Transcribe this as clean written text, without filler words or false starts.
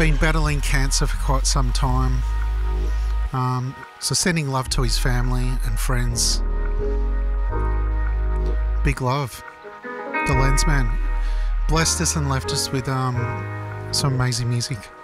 been battling cancer for quite some time. So sending love to his family and friends. Big love. The Lensman blessed us and left us with some amazing music.